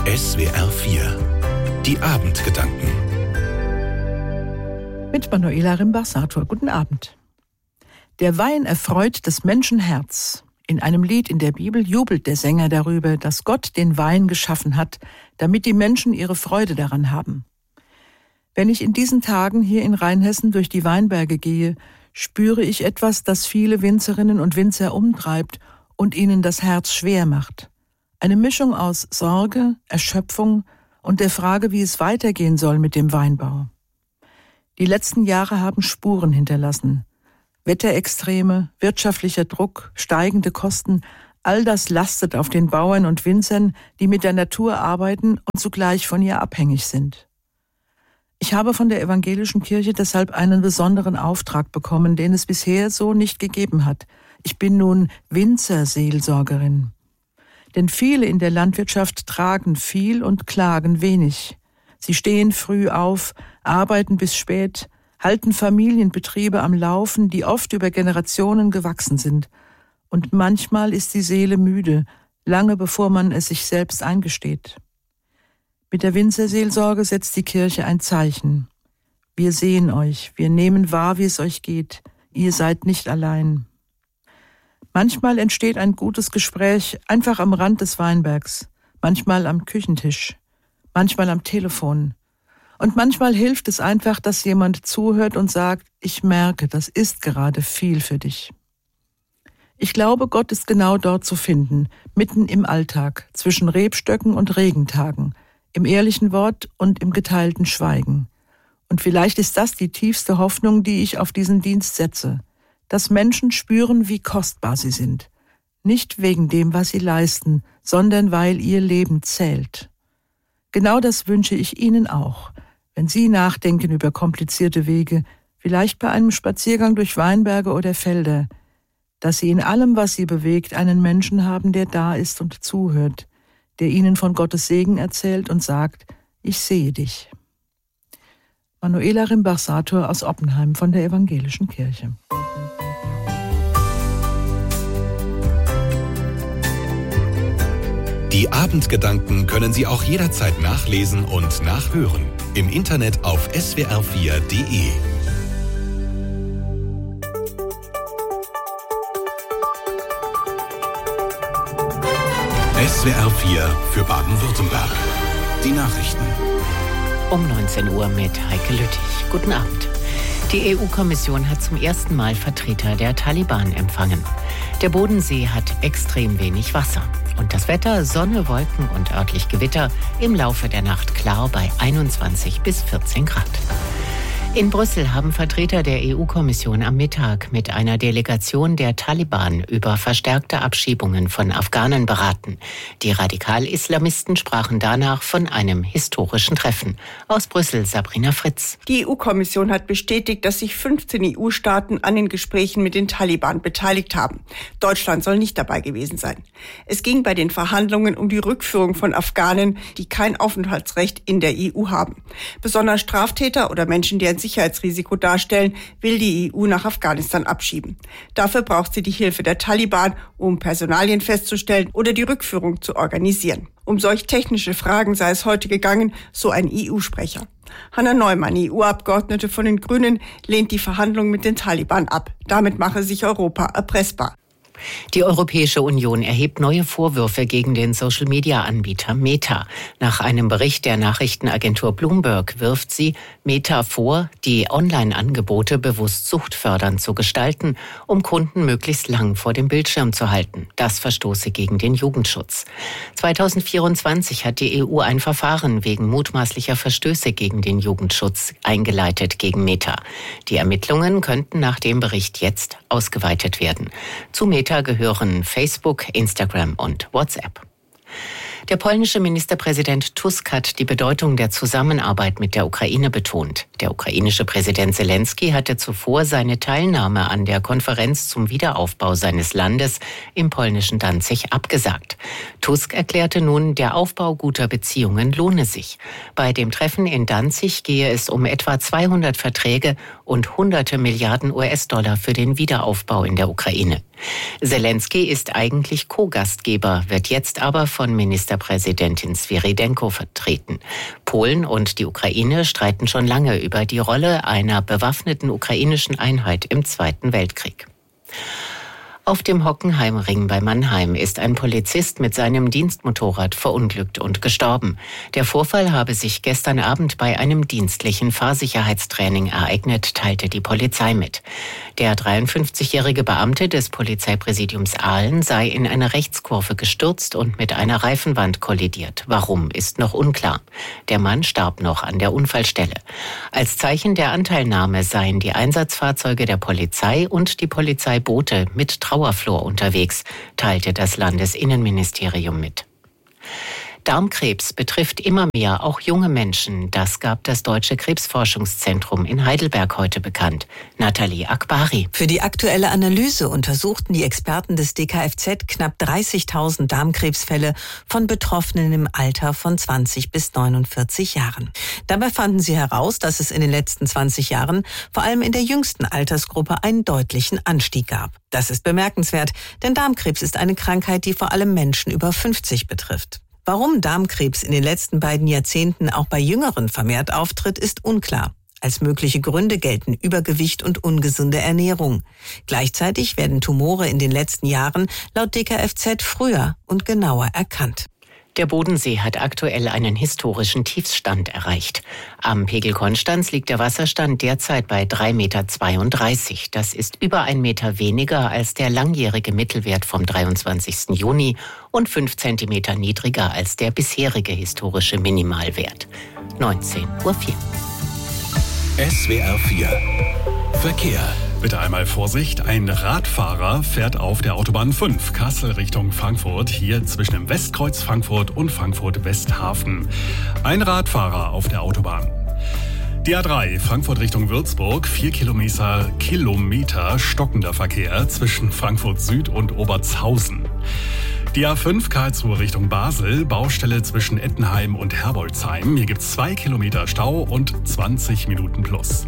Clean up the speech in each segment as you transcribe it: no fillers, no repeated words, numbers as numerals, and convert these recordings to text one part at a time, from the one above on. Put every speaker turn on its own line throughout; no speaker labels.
SWR 4. Die Abendgedanken.
Mit Manuela Rimbach-Sator. Guten Abend. Der Wein erfreut des Menschen Herz. In einem Lied in der Bibel jubelt der Sänger darüber, dass Gott den Wein geschaffen hat, damit die Menschen ihre Freude daran haben. Wenn ich in diesen Tagen hier in Rheinhessen durch die Weinberge gehe, spüre ich etwas, das viele Winzerinnen und Winzer umtreibt und ihnen das Herz schwer macht. Eine Mischung aus Sorge, Erschöpfung und der Frage, wie es weitergehen soll mit dem Weinbau. Die letzten Jahre haben Spuren hinterlassen. Wetterextreme, wirtschaftlicher Druck, steigende Kosten, all das lastet auf den Bauern und Winzern, die mit der Natur arbeiten und zugleich von ihr abhängig sind. Ich habe von der evangelischen Kirche deshalb einen besonderen Auftrag bekommen, den es bisher so nicht gegeben hat. Ich bin nun Winzerseelsorgerin. Denn viele in der Landwirtschaft tragen viel und klagen wenig. Sie stehen früh auf, arbeiten bis spät, halten Familienbetriebe am Laufen, die oft über Generationen gewachsen sind. Und manchmal ist die Seele müde, lange bevor man es sich selbst eingesteht. Mit der Winzerseelsorge setzt die Kirche ein Zeichen. Wir sehen euch, wir nehmen wahr, wie es euch geht. Ihr seid nicht allein. Manchmal entsteht ein gutes Gespräch einfach am Rand des Weinbergs, manchmal am Küchentisch, manchmal am Telefon. Und manchmal hilft es einfach, dass jemand zuhört und sagt, ich merke, das ist gerade viel für dich. Ich glaube, Gott ist genau dort zu finden, mitten im Alltag, zwischen Rebstöcken und Regentagen, im ehrlichen Wort und im geteilten Schweigen. Und vielleicht ist das die tiefste Hoffnung, die ich auf diesen Dienst setze, dass Menschen spüren, wie kostbar sie sind. Nicht wegen dem, was sie leisten, sondern weil ihr Leben zählt. Genau das wünsche ich Ihnen auch, wenn Sie nachdenken über komplizierte Wege, vielleicht bei einem Spaziergang durch Weinberge oder Felder, dass Sie in allem, was Sie bewegt, einen Menschen haben, der da ist und zuhört, der Ihnen von Gottes Segen erzählt und sagt, ich sehe dich. Manuela Rimbach-Sator aus Oppenheim von der Evangelischen Kirche.
Die Abendgedanken können Sie auch jederzeit nachlesen und nachhören. Im Internet auf swr4.de. SWR 4 für Baden-Württemberg. Die Nachrichten.
Um 19 Uhr mit Heike Lüttich. Guten Abend. Die EU-Kommission hat zum ersten Mal Vertreter der Taliban empfangen. Der Bodensee hat extrem wenig Wasser. Und das Wetter, Sonne, Wolken und örtlich Gewitter, im Laufe der Nacht klar bei 21 bis 14 Grad. In Brüssel haben Vertreter der EU-Kommission am Mittag mit einer Delegation der Taliban über verstärkte Abschiebungen von Afghanen beraten. Die Radikal-Islamisten sprachen danach von einem historischen Treffen. Aus Brüssel Sabrina Fritz.
Die EU-Kommission hat bestätigt, dass sich 15 EU-Staaten an den Gesprächen mit den Taliban beteiligt haben. Deutschland soll nicht dabei gewesen sein. Es ging bei den Verhandlungen um die Rückführung von Afghanen, die kein Aufenthaltsrecht in der EU haben. Besonders Straftäter oder Menschen, die ein Sicherheitsrisiko darstellen, will die EU nach Afghanistan abschieben. Dafür braucht sie die Hilfe der Taliban, um Personalien festzustellen oder die Rückführung zu organisieren. Um solch technische Fragen sei es heute gegangen, so ein EU-Sprecher. Hanna Neumann, EU-Abgeordnete von den Grünen, lehnt die Verhandlungen mit den Taliban ab. Damit mache sich Europa erpressbar.
Die Europäische Union erhebt neue Vorwürfe gegen den Social-Media-Anbieter Meta. Nach einem Bericht der Nachrichtenagentur Bloomberg wirft sie Meta vor, die Online-Angebote bewusst suchtfördernd zu gestalten, um Kunden möglichst lang vor dem Bildschirm zu halten. Das verstoße gegen den Jugendschutz. 2024 hat die EU ein Verfahren wegen mutmaßlicher Verstöße gegen den Jugendschutz eingeleitet gegen Meta. Die Ermittlungen könnten nach dem Bericht jetzt ausgeweitet werden. Zu Meta gehören Facebook, Instagram und WhatsApp. Der polnische Ministerpräsident Tusk hat die Bedeutung der Zusammenarbeit mit der Ukraine betont. Der ukrainische Präsident Selenskyj hatte zuvor seine Teilnahme an der Konferenz zum Wiederaufbau seines Landes im polnischen Danzig abgesagt. Tusk erklärte nun, der Aufbau guter Beziehungen lohne sich. Bei dem Treffen in Danzig gehe es um etwa 200 Verträge und hunderte Milliarden US-Dollar für den Wiederaufbau in der Ukraine. Zelensky ist eigentlich Co-Gastgeber, wird jetzt aber von Ministerpräsidentin Svyrydenko vertreten. Polen und die Ukraine streiten schon lange über die Rolle einer bewaffneten ukrainischen Einheit im Zweiten Weltkrieg. Auf dem Hockenheimring bei Mannheim ist ein Polizist mit seinem Dienstmotorrad verunglückt und gestorben. Der Vorfall habe sich gestern Abend bei einem dienstlichen Fahrsicherheitstraining ereignet, teilte die Polizei mit. Der 53-jährige Beamte des Polizeipräsidiums Aalen sei in eine Rechtskurve gestürzt und mit einer Reifenwand kollidiert. Warum, ist noch unklar. Der Mann starb noch an der Unfallstelle. Als Zeichen der Anteilnahme seien die Einsatzfahrzeuge der Polizei und die Polizeiboote mit Trauerflor unterwegs, teilte das Landesinnenministerium mit. Darmkrebs betrifft immer mehr auch junge Menschen. Das gab das Deutsche Krebsforschungszentrum in Heidelberg heute bekannt. Nathalie Akbari.
Für die aktuelle Analyse untersuchten die Experten des DKFZ knapp 30.000 Darmkrebsfälle von Betroffenen im Alter von 20 bis 49 Jahren. Dabei fanden sie heraus, dass es in den letzten 20 Jahren vor allem in der jüngsten Altersgruppe einen deutlichen Anstieg gab. Das ist bemerkenswert, denn Darmkrebs ist eine Krankheit, die vor allem Menschen über 50 betrifft. Warum Darmkrebs in den letzten beiden Jahrzehnten auch bei Jüngeren vermehrt auftritt, ist unklar. Als mögliche Gründe gelten Übergewicht und ungesunde Ernährung. Gleichzeitig werden Tumore in den letzten Jahren laut DKFZ früher und genauer erkannt.
Der Bodensee hat aktuell einen historischen Tiefstand erreicht. Am Pegel Konstanz liegt der Wasserstand derzeit bei 3,32 Meter. Das ist über 1 Meter weniger als der langjährige Mittelwert vom 23. Juni und 5 Zentimeter niedriger als der bisherige historische Minimalwert. 19:04 Uhr.
SWR 4 Verkehr.
Bitte einmal Vorsicht, ein Radfahrer fährt auf der Autobahn 5 Kassel Richtung Frankfurt, hier zwischen dem Westkreuz Frankfurt und Frankfurt-Westhafen. Ein Radfahrer auf der Autobahn. Die A3 Frankfurt Richtung Würzburg, 4 Kilometer stockender Verkehr zwischen Frankfurt Süd und Obertshausen. Die A5 Karlsruhe Richtung Basel, Baustelle zwischen Ettenheim und Herbolzheim. Hier gibt es 2 Kilometer Stau und 20 Minuten plus.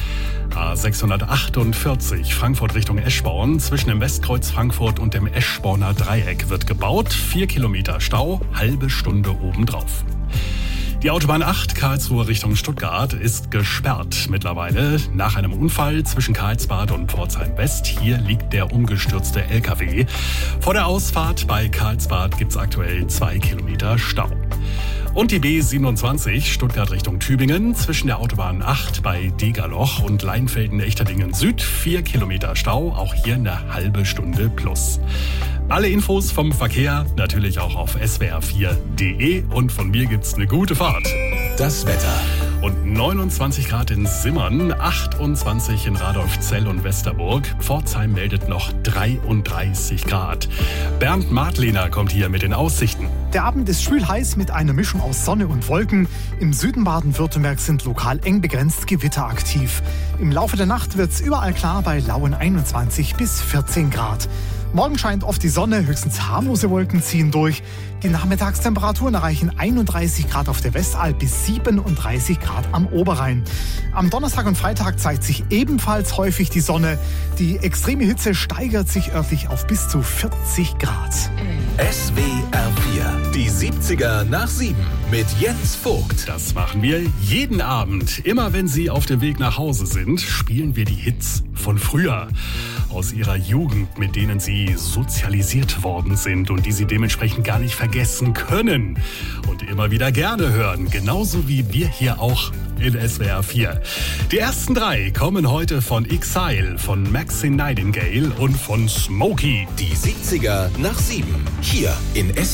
A648 Frankfurt Richtung Eschborn, zwischen dem Westkreuz Frankfurt und dem Eschborner Dreieck wird gebaut. 4 Kilometer Stau, halbe Stunde obendrauf. Die Autobahn 8 Karlsruhe Richtung Stuttgart ist gesperrt mittlerweile nach einem Unfall zwischen Karlsbad und Pforzheim West. Hier liegt der umgestürzte LKW. Vor der Ausfahrt bei Karlsbad gibt es aktuell 2 Kilometer Stau. Und die B27 Stuttgart Richtung Tübingen zwischen der Autobahn 8 bei Degerloch und Leinfelden-Echterdingen Süd 4 Kilometer Stau, auch hier eine halbe Stunde plus. Alle Infos vom Verkehr natürlich auch auf swr4.de und von mir gibt's eine gute Fahrt.
Das Wetter.
Und 29 Grad in Simmern, 28 in Radolfzell und Westerburg. Pforzheim meldet noch 33 Grad. Bernd Martlehner kommt hier mit den Aussichten.
Der Abend ist schwül heiß mit einer Mischung aus Sonne und Wolken. Im Süden Baden-Württembergs sind lokal eng begrenzt Gewitter aktiv. Im Laufe der Nacht wird's überall klar bei lauen 21 bis 14 Grad. Morgen scheint oft die Sonne, höchstens harmlose Wolken ziehen durch. Die Nachmittagstemperaturen erreichen 31 Grad auf der Westalb bis 37 Grad am Oberrhein. Am Donnerstag und Freitag zeigt sich ebenfalls häufig die Sonne. Die extreme Hitze steigert sich örtlich auf bis zu 40 Grad.
SWR 4, die 70er nach 7 mit Jens Vogt.
Das machen wir jeden Abend. Immer wenn Sie auf dem Weg nach Hause sind, spielen wir die Hits von früher. Aus Ihrer Jugend, mit denen Sie sozialisiert worden sind und die Sie dementsprechend gar nicht vergessen können. Und immer wieder gerne hören, genauso wie wir hier auch in SWR 4. Die ersten 3 kommen heute von Exile, von Maxine Nightingale und von Smokey.
Die 70er nach 7, hier in SWR